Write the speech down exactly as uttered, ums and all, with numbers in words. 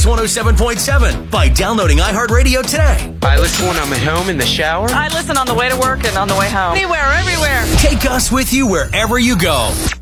Kicks one oh seven point seven by downloading iHeartRadio today. I listen when I'm at home in the shower. I listen on the way to work and on the way home. Anywhere, everywhere. Take us with you wherever you go.